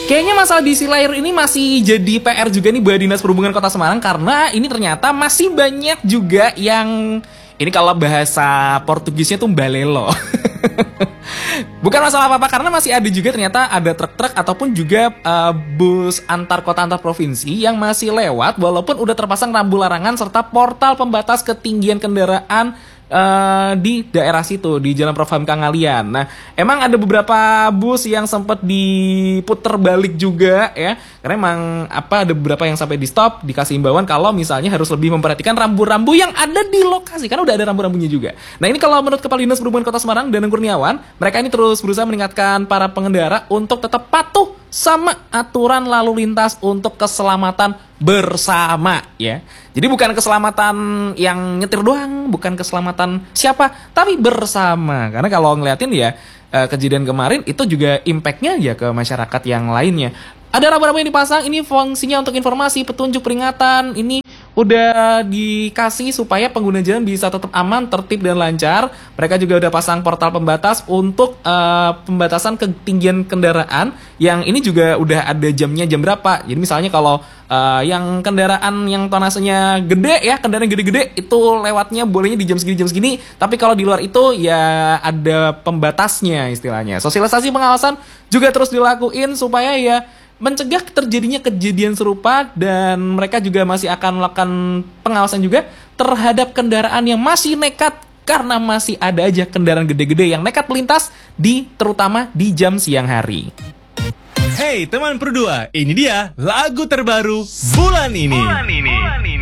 Kayaknya masalah diisi layar ini masih jadi PR juga nih buat Dinas Perhubungan Kota Semarang, karena ini ternyata masih banyak juga yang ini kalau bahasa Portugisnya tuh balelo. Bukan masalah apa-apa, karena masih ada juga ternyata ada truk-truk ataupun juga bus antar kota antar provinsi yang masih lewat walaupun udah terpasang rambu larangan serta portal pembatas ketinggian kendaraan di daerah situ, di Jalan Prof. Hamka Ngalian. Nah, emang ada beberapa bus yang sempat diputer balik juga ya, karena emang ada beberapa yang sampai di stop, dikasih imbauan kalau misalnya harus lebih memperhatikan rambu-rambu yang ada di lokasi, karena udah ada rambu-rambunya juga. Nah, ini kalau menurut Kepala Dinas Perhubungan Kota Semarang, Danang Kurniawan, mereka ini terus berusaha mengingatkan para pengendara untuk tetap patuh sama aturan lalu lintas untuk keselamatan bersama ya. Jadi bukan keselamatan yang nyetir doang, bukan keselamatan siapa, tapi bersama. Karena kalau ngeliatin ya kejadian kemarin itu juga impactnya ya ke masyarakat yang lainnya. Ada rambu-rambu yang dipasang, ini fungsinya untuk informasi, petunjuk, peringatan. Ini udah dikasih supaya pengguna jalan bisa tetap aman, tertib, dan lancar. Mereka juga udah pasang portal pembatas untuk pembatasan ketinggian kendaraan. Yang ini juga udah ada jamnya, jam berapa. Jadi misalnya kalau yang kendaraan yang tonasenya gede ya, kendaraan gede-gede itu lewatnya bolehnya di jam segini. Tapi kalau di luar itu ya ada pembatasnya istilahnya. Sosialisasi pengawasan juga terus dilakuin supaya ya mencegah terjadinya kejadian serupa, dan mereka juga masih akan melakukan pengawasan juga terhadap kendaraan yang masih nekat, karena masih ada aja kendaraan gede-gede yang nekat melintas terutama di jam siang hari. Hey teman Pro 2, ini dia lagu terbaru bulan ini.